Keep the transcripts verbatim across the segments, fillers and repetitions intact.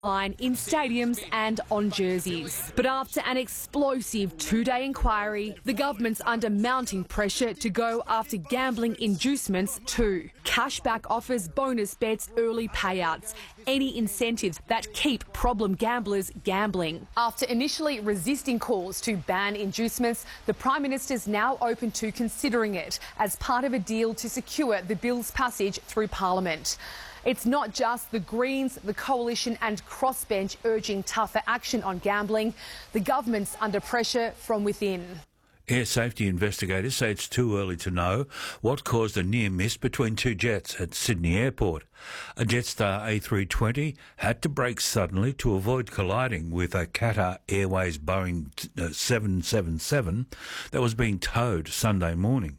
line in stadiums and on jerseys. But after an explosive two-day inquiry, the government's under mounting pressure to go after gambling inducements too. Cashback offers, bonus bets, early payouts, any incentives that keep problem gamblers gambling. After initially resisting calls to ban inducements, the Prime Minister's now open to considering it as part of a deal to secure the bill's passage through Parliament. It's not just the Greens, the Coalition and Crossbench urging tougher action on gambling. The government's under pressure from within. Air safety investigators say it's too early to know what caused a near miss between two jets at Sydney Airport. A Jetstar A three twenty had to brake suddenly to avoid colliding with a Qatar Airways Boeing seven seventy-seven that was being towed Sunday morning.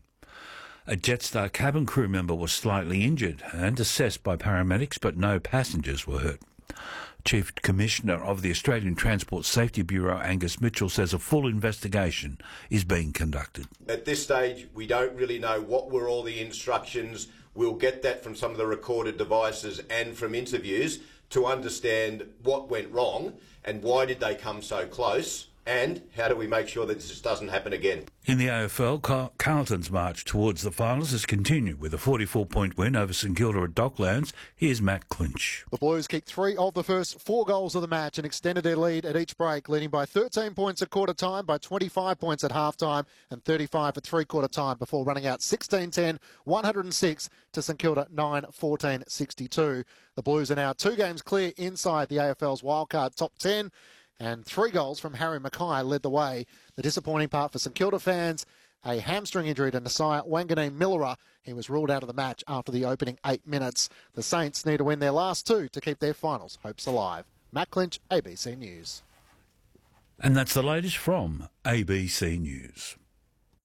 A Jetstar cabin crew member was slightly injured and assessed by paramedics, but no passengers were hurt. Chief Commissioner of the Australian Transport Safety Bureau, Angus Mitchell, says a full investigation is being conducted. At this stage, we don't really know what were all the instructions. We'll get that from some of the recorded devices and from interviews to understand what went wrong and why did they come so close. And how do we make sure that this doesn't happen again? In the A F L, Car- Carlton's march towards the finals has continued with a forty-four point win over St Kilda at Docklands. Here's Matt Clinch. The Blues kicked three of the first four goals of the match and extended their lead at each break, leading by thirteen points at quarter time, by twenty-five points at half time and thirty-five at three-quarter time before running out sixteen ten, one hundred six to St Kilda nine fourteen sixty-two. The Blues are now two games clear inside the A F L's wildcard top ten. And three goals from Harry Mackay led the way. The disappointing part for St Kilda fans, a hamstring injury to Nasiah Wanganeen-Millera. He was ruled out of the match after the opening eight minutes. The Saints need to win their last two to keep their finals hopes alive. Matt Clinch, A B C News. And that's the latest from A B C News.